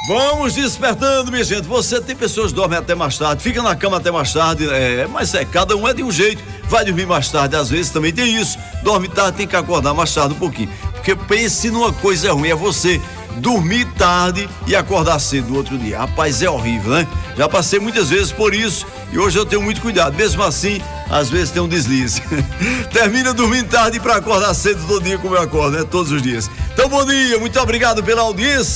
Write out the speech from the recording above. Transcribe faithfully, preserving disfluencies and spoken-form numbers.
Vamos despertando, minha gente. Você tem pessoas que dormem até mais tarde, fica na cama até mais tarde, é, mas é, cada um é de um jeito, vai dormir mais tarde, às vezes também tem isso, dorme tarde, tem que acordar mais tarde um pouquinho, porque pense numa coisa ruim, é você dormir tarde e acordar cedo no outro dia. Rapaz, é horrível, né? Já passei muitas vezes por isso e hoje eu tenho muito cuidado, mesmo assim, às vezes tem um deslize. Termina dormindo tarde para acordar cedo todo dia como eu acordo, né? Todos os dias. Então, bom dia, muito obrigado pela audiência.